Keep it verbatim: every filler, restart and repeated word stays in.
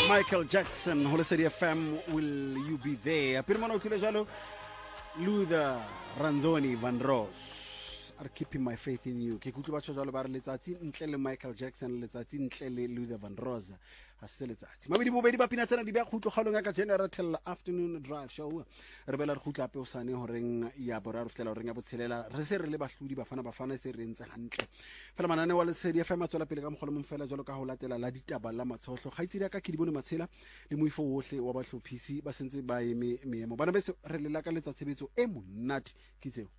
Michael Jackson, Holosedi F M, Will You Be There? Pirmano kile jalo, Luther Ranzoni Van Ross are keeping my faith in you. Ke kutlo ba tshwa jalo ba re letsatsi ntle le Michael Jackson, letsatsi ntle le Luther Van Ross ha se letsatsi. Mabedi bobedi ba pina tsena di ba khutlo khalong ka General Afternoon Drive Show. Re bela re khutla pe o sane horeng ya boraro fela horeng ya botshelela re se re le bahlodi bafana bafana se re ntse hantle. Fela manane wa Lesedi F M a tswela pele ka mogolo mo fela jalo ka ho latela la ditaba la matshohlo. Gaitsi ka ke di bone matshela le moifo ohle wa bahlophisi ba sentse ba eme meemo. Bana beso re le la ka letsa tshebetso e monate ke tseo.